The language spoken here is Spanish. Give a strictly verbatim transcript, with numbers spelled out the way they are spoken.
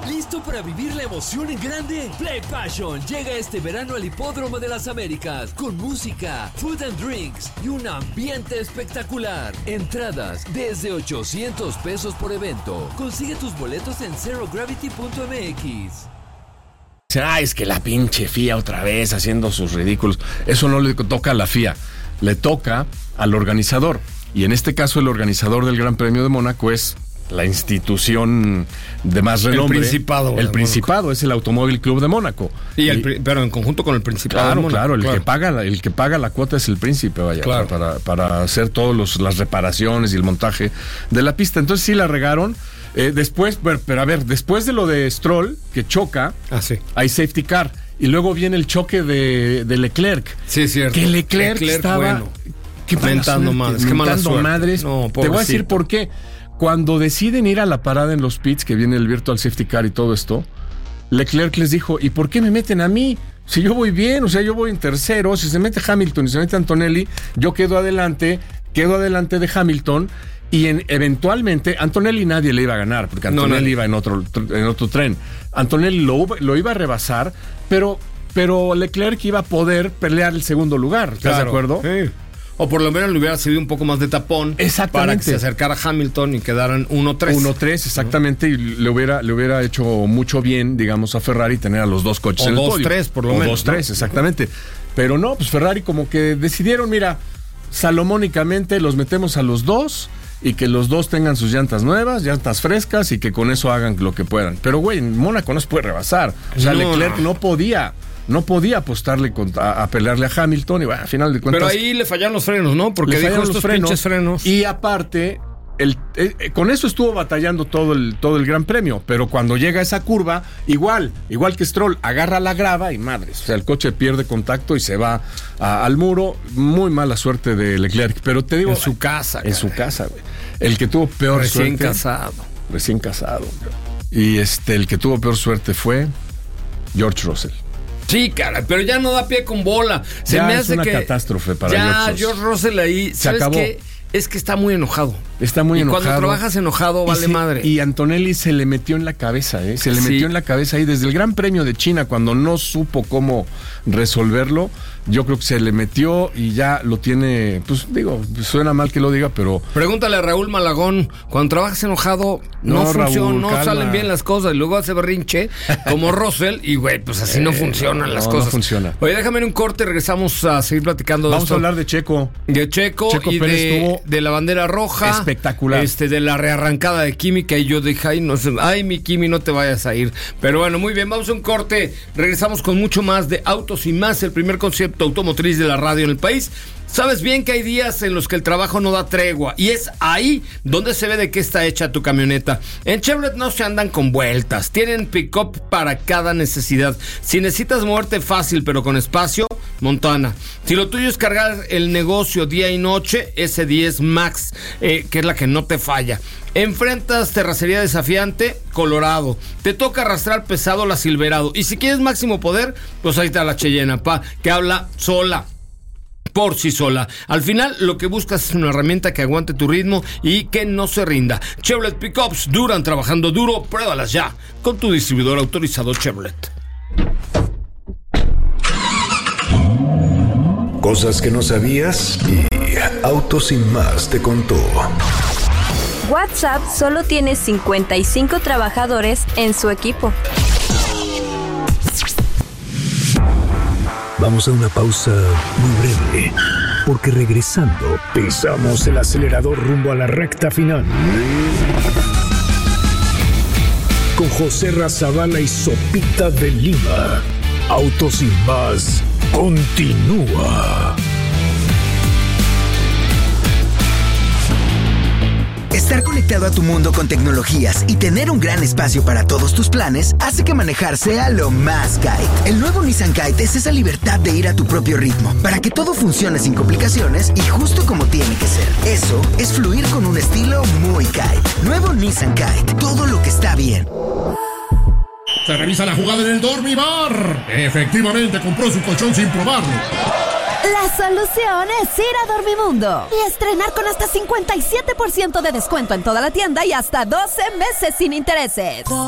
¿Listo para vivir la emoción en grande? Play Passion llega este verano al Hipódromo de las Américas con música, food and drinks y un ambiente espectacular. Entradas desde ochocientos pesos por evento. Consigue tus boletos en zero gravity punto m x. Ah, es que la pinche F I A otra vez haciendo sus ridículos. Eso no le toca a la F I A, le toca al organizador. Y en este caso el organizador del Gran Premio de Mónaco es la institución de más renombre. El Principado. El Principado Mónaco. Es el Automóvil Club de Mónaco. Y el, y, pero en conjunto con el Principado. Claro, de Mónaco, claro, el claro. que paga la, el que paga la cuota es el príncipe, vaya, claro. para, para hacer todas las reparaciones y el montaje de la pista. Entonces sí la regaron. Eh, después, pero, pero a ver, después de lo de Stroll, que choca, ah, sí. hay safety car. Y luego viene el choque de, de Leclerc. Sí, es cierto. Que Leclerc, Leclerc estaba... Bueno. Qué mentando madres, qué mala suerte. madres. No, te voy a decir por qué. Cuando deciden ir a la parada en los pits, que viene el virtual safety car y todo esto, Leclerc les dijo, ¿y por qué me meten a mí? Si yo voy bien, o sea, yo voy en tercero, si se mete Hamilton y se mete Antonelli, yo quedo adelante, quedo adelante de Hamilton, y en, eventualmente Antonelli nadie le iba a ganar, porque Antonelli no, no. iba en otro, en otro tren. Antonelli lo, lo iba a rebasar, pero, pero Leclerc iba a poder pelear el segundo lugar, ¿estás claro. de acuerdo? Sí. O por lo menos le hubiera servido un poco más de tapón para que se acercara a Hamilton y quedaran uno tres. uno tres, exactamente, uh-huh. y le hubiera, le hubiera hecho mucho bien, digamos, a Ferrari tener a los dos coches o en el podio. O dos tres, por lo o menos. O dos tres, ¿no? Exactamente. Pero no, pues Ferrari como que decidieron, mira, salomónicamente los metemos a los dos y que los dos tengan sus llantas nuevas, llantas frescas y que con eso hagan lo que puedan. Pero, güey, en Mónaco no se puede rebasar. O sea, no, Leclerc no, no podía... No podía apostarle a, a pelearle a Hamilton y bueno, al final de cuentas... Pero ahí le fallaron los frenos, ¿no? Porque dijo estos frenos, pinches frenos. Y aparte, el, eh, con eso estuvo batallando todo el, todo el Gran Premio. Pero cuando llega a esa curva, igual, igual que Stroll, agarra la grava y madres. O sea, el coche pierde contacto y se va a, al muro. Muy mala suerte de Leclerc. Pero te digo... En su casa. En caray. su casa, güey. El que tuvo peor recién suerte... Recién casado. Recién casado. Y este, el que tuvo peor suerte fue George Russell. Sí, cara, pero ya no da pie con bola. Se ya me es hace una que catástrofe para ya, George Russell. George Russell ahí, se ¿sabes acabó. qué? Es que está muy enojado. Está muy y enojado. Y cuando trabajas enojado, vale se, madre. Y Antonelli se le metió en la cabeza, ¿eh? Se le sí. metió en la cabeza ahí desde el Gran Premio de China, cuando no supo cómo resolverlo. Yo creo que se le metió y ya lo tiene, pues digo, suena mal que lo diga, pero... Pregúntale a Raúl Malagón, cuando trabajas enojado, no, no funciona, Raúl, no calma. salen bien las cosas, y luego hace berrinche, como Russell, y güey, pues así eh, no funcionan no, las cosas. No funciona. Oye, déjame en un corte, regresamos a seguir platicando de Vamos esto. a hablar de Checo. De Checo, Checo y de, de la bandera roja. Espectacular. Este, de la rearrancada de Kimi, que yo dije, ay, no sé, ay, mi Kimi, no te vayas a ir. Pero bueno, muy bien, vamos a un corte, regresamos con mucho más de Autos y Más, el primer concepto automotriz de la radio en el país. Sabes bien que hay días en los que el trabajo no da tregua y es ahí donde se ve de qué está hecha tu camioneta. En Chevrolet no se andan con vueltas, tienen pick-up para cada necesidad. Si necesitas moverte fácil pero con espacio, Montana. Si lo tuyo es cargar el negocio día y noche, ese diez Max, eh, que es la que no te falla. Enfrentas terracería desafiante, Colorado. Te toca arrastrar pesado, la Silverado. Y si quieres máximo poder, pues ahí está la Cheyenne, pa, que habla sola. Por sí sola. Al final, lo que buscas es una herramienta que aguante tu ritmo y que no se rinda. Chevrolet Pickups duran trabajando duro. Pruébalas ya con tu distribuidor autorizado Chevrolet. Cosas que no sabías y Autos y Más te contó. WhatsApp solo tiene cincuenta y cinco trabajadores en su equipo. Vamos a una pausa muy breve, porque regresando pisamos el acelerador rumbo a la recta final. Con José Razabala y Sopita de Lima. Autos y Más continúa. Estar conectado a tu mundo con tecnologías y tener un gran espacio para todos tus planes hace que manejar sea lo más Kite. El nuevo Nissan Kite es esa libertad de ir a tu propio ritmo, para que todo funcione sin complicaciones y justo como tiene que ser. Eso es fluir con un estilo muy Kite. Nuevo Nissan Kite, todo lo que está bien. Se revisa la jugada en el Dormibar. Efectivamente compró su colchón sin probarlo. La solución es ir a Dormimundo y estrenar con hasta cincuenta y siete por ciento de descuento en toda la tienda y hasta doce meses sin intereses.